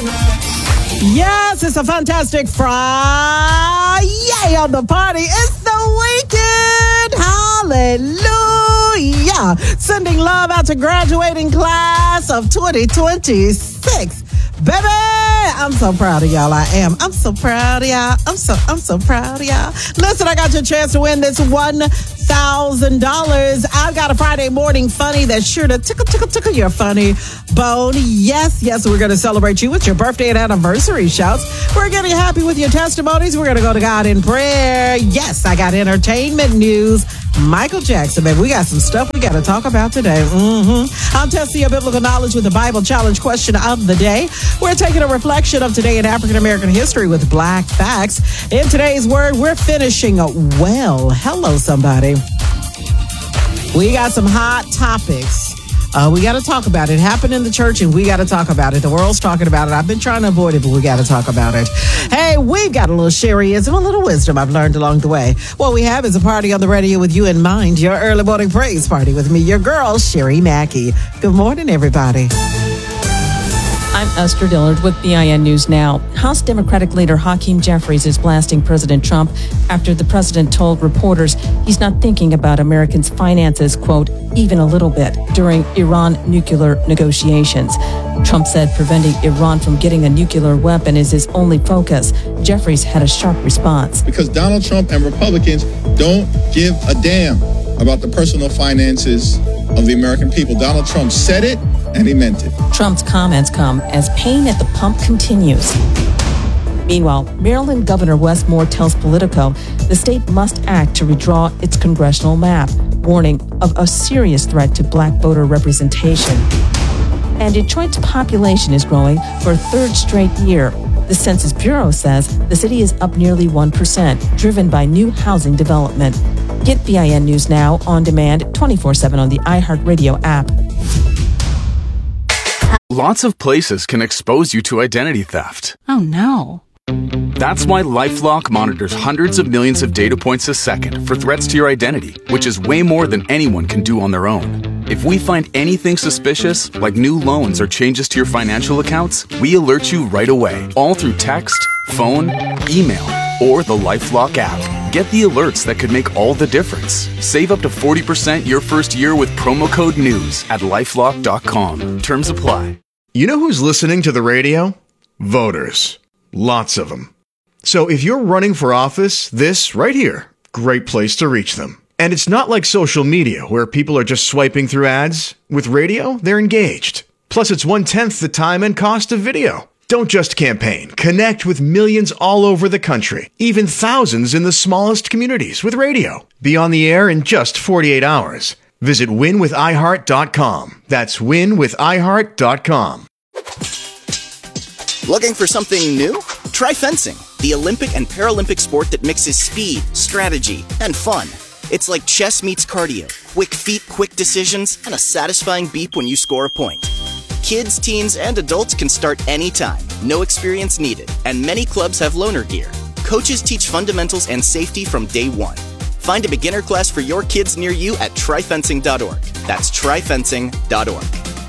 Yes, it's a fantastic Friday on the party. It's the weekend. Hallelujah. Sending love out to graduating class of 2026. Baby, I'm so proud of y'all. I am. I'm so proud of y'all. I'm so proud of y'all. Listen, I got your chance to win this $1,000. I've got a Friday morning funny that's sure to tickle your funny bone. Yes, we're going to celebrate you with your birthday and anniversary shouts. We're getting happy with your testimonies. We're going to go to God in prayer. Yes, I got entertainment news. Michael Jackson, baby. We got some stuff we got to talk about today. I'm testing your biblical knowledge with the Bible challenge question of the day. We're taking a reflection of today in African American history with Black Facts. In today's word, we're finishing well. Hello, somebody. We got some hot topics. We got to talk about it. It happened in the church, and we got to talk about it. The world's talking about it. I've been trying to avoid it, but we got to talk about it. Hey, we've got a little Sherryism, a little wisdom I've learned along the way. What we have is a party on the radio with you in mind. Your early morning praise party with me, your girl, Sherry Mackey. Good morning, everybody. I'm Esther Dillard with BIN News Now. House Democratic leader Hakeem Jeffries is blasting President Trump after the president told reporters he's not thinking about Americans' finances, quote, even a little bit, during Iran nuclear negotiations. Trump said preventing Iran from getting a nuclear weapon is his only focus. Jeffries had a sharp response. Because Donald Trump and Republicans don't give a damn about the personal finances of the American people. Donald Trump said it, and he meant it. Trump's comments come as pain at the pump continues. Meanwhile, Maryland Governor Wes Moore tells Politico the state must act to redraw its congressional map, warning of a serious threat to black voter representation. And Detroit's population is growing for a third straight year. The Census Bureau says the city is up nearly 1%, driven by new housing development. Get BIN News Now on demand 24/7 on the iHeartRadio app. Lots of places can expose you to identity theft. Oh, no. That's why LifeLock monitors hundreds of millions of data points a second for threats to your identity, which is way more than anyone can do on their own. If we find anything suspicious, like new loans or changes to your financial accounts, we alert you right away, all through text, phone, email, or the LifeLock app. Get the alerts that could make all the difference. Save up to 40% your first year with promo code NEWS at LifeLock.com. Terms apply. You know who's listening to the radio? Voters. Lots of them. So if you're running for office, this right here, great place to reach them. And it's not like social media where people are just swiping through ads. With radio, they're engaged. Plus, it's 1/10 the time and cost of video. Don't just campaign. Connect with millions all over the country, even thousands in the smallest communities with radio. Be on the air in just 48 hours. Visit winwithiheart.com. That's winwithiheart.com. Looking for something new? Try fencing, the Olympic and Paralympic sport that mixes speed, strategy, and fun. It's like chess meets cardio. Quick feet, quick decisions, and a satisfying beep when you score a point. Kids, teens, and adults can start anytime. No experience needed. And many clubs have loaner gear. Coaches teach fundamentals and safety from day one. Find a beginner class for your kids near you at tryfencing.org. That's tryfencing.org.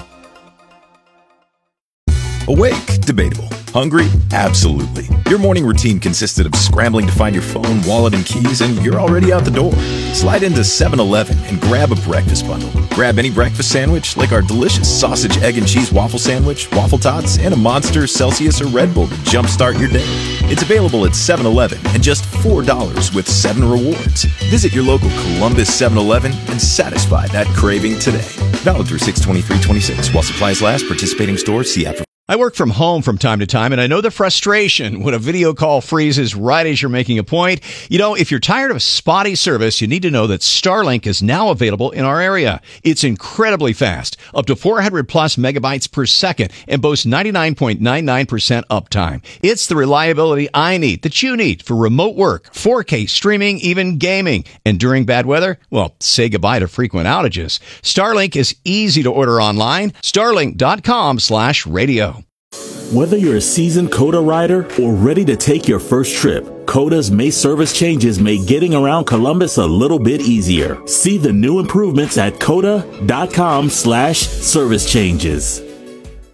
Awake? Debatable. Hungry? Absolutely. Your morning routine consisted of scrambling to find your phone, wallet, and keys, and you're already out the door. Slide into 7-Eleven and grab a breakfast bundle. Grab any breakfast sandwich, like our delicious sausage, egg, and cheese waffle sandwich, waffle tots, and a Monster, Celsius, or Red Bull to jumpstart your day. It's available at 7-Eleven and just $4 with 7 rewards. Visit your local Columbus 7-Eleven and satisfy that craving today. Valid through 6/23/26. While supplies last, participating stores, see app for. I work from home from time to time, and I know the frustration when a video call freezes right as you're making a point. You know, if you're tired of spotty service, you need to know that Starlink is now available in our area. It's incredibly fast, up to 400 plus megabytes per second, and boasts 99.99% uptime. It's the reliability I need, that you need, for remote work, 4K streaming, even gaming. And during bad weather, well, say goodbye to frequent outages. Starlink is easy to order online. Starlink.com/radio. Whether you're a seasoned COTA rider or ready to take your first trip, COTA's May service changes make getting around Columbus a little bit easier. See the new improvements at COTA.com/service changes.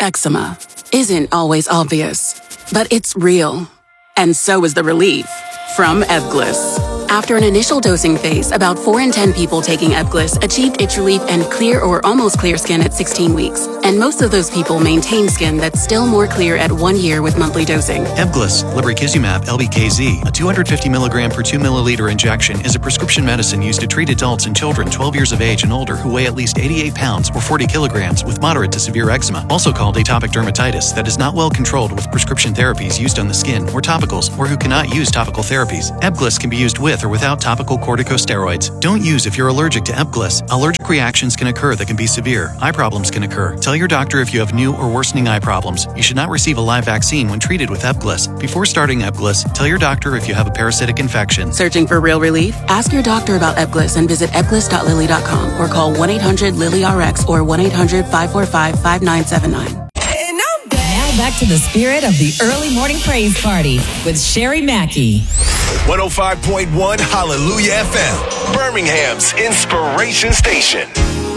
Eczema isn't always obvious, but it's real. And so is the relief from Ebglyss. After an initial dosing phase, about 4 in 10 people taking Ebglyss achieved itch relief and clear or almost clear skin at 16 weeks. And most of those people maintain skin that's still more clear at 1 year with monthly dosing. Ebglyss, lebrikizumab LBKZ, a 250 milligram per 2 milliliter injection, is a prescription medicine used to treat adults and children 12 years of age and older who weigh at least 88 pounds or 40 kilograms with moderate to severe eczema, also called atopic dermatitis, that is not well controlled with prescription therapies used on the skin or topicals, or who cannot use topical therapies. Ebglyss can be used with or without topical corticosteroids. Don't use if you're allergic to Ebglyss. Allergic reactions can occur that can be severe. Eye problems can occur. Tell your doctor if you have new or worsening eye problems. You should not receive a live vaccine when treated with Ebglyss. Before starting Ebglyss, tell your doctor if you have a parasitic infection. Searching for real relief? Ask your doctor about Ebglyss and visit ebglyss.lilly.com or call 1-800-LILY-RX or 1-800-545-5979. Now back to the spirit of the early morning praise party with Sherry Mackey. 105.1 Hallelujah FM, Birmingham's inspiration station.